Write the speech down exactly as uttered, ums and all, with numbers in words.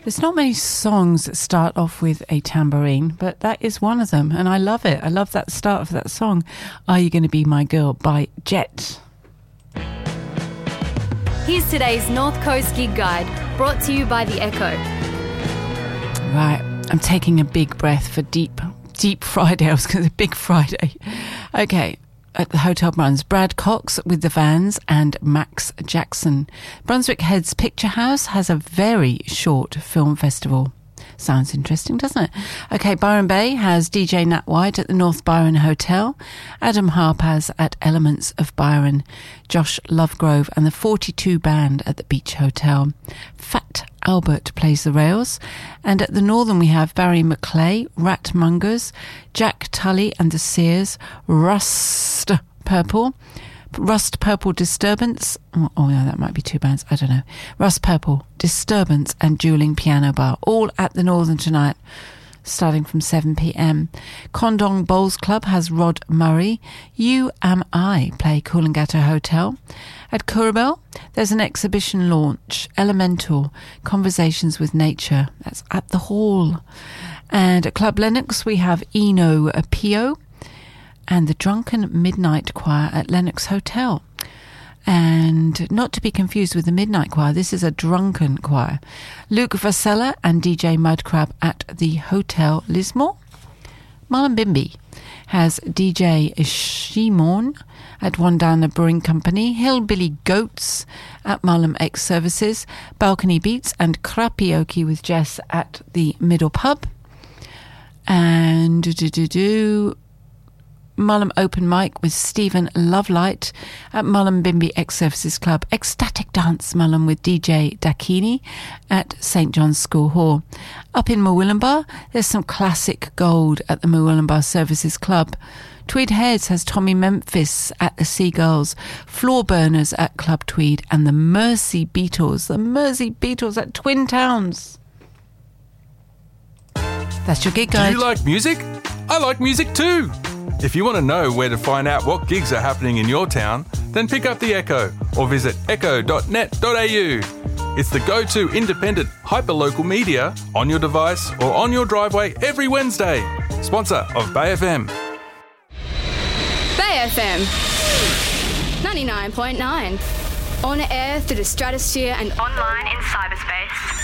There's not many songs that start off with a tambourine, but that is one of them, and I love it. I love that start of that song, Are You Gonna Be My Girl by Jet. Here's today's North Coast Gig Guide, brought to you by The Echo. Right, I'm taking a big breath for deep, deep Friday. I was going to say Big Friday. Okay. At the Hotel Bruns, Brad Cox with the Vans and Max Jackson. Brunswick Head's Picture House has a very short film festival. Sounds interesting, doesn't it? Okay, Byron Bay has D J Nat White at the North Byron Hotel, Adam Harpaz at Elements of Byron, Josh Lovegrove and the forty-two Band at the Beach Hotel. Fat Albert plays the rails, and at the Northern we have Barry McClay, Ratmongers, Jack Tully and the Sears, Rust Purple, Rust Purple Disturbance, oh, oh yeah, that might be two bands, I don't know, Rust Purple Disturbance and Dueling Piano Bar, all at the Northern tonight, starting from seven p.m. Condong Bowls Club has Rod Murray. You Am I play Coolangatta Hotel. At Curabell, there's an exhibition launch, Elemental, Conversations with Nature. That's at the Hall. And at Club Lennox, we have Eno Pio and the Drunken Midnight Choir at Lennox Hotel. And not to be confused with the Midnight Choir, this is a drunken choir. Luke Vasella and D J Mudcrab at the Hotel Lismore. Mullumbimby has D J Shimon at Wandana Brewing Company, Hillbilly Goats at Mullum X Services, Balcony Beats and Crapioke with Jess at the Middle Pub. And do do do do Mullum Open Mic with Stephen Lovelight at Mullumbimby Ex-Services Club. Ecstatic Dance Mullum with D J Dakini at Saint John's School Hall. Up in Murwillumbah, there's some classic gold at the Murwillumbah Services Club. Tweed Heads has Tommy Memphis at the Seagulls, Floor Burners at Club Tweed, and the Mersey Beatles, the Mersey Beatles at Twin Towns. That's your gig guide. Do you like music? I like music too. If you want to know where to find out what gigs are happening in your town, then pick up The Echo or visit echo dot net dot a u. It's the go-to independent hyperlocal media on your device or on your driveway every Wednesday. Sponsor of Bay F M. Bay F M ninety-nine point nine. On air through the stratosphere and online in cyberspace.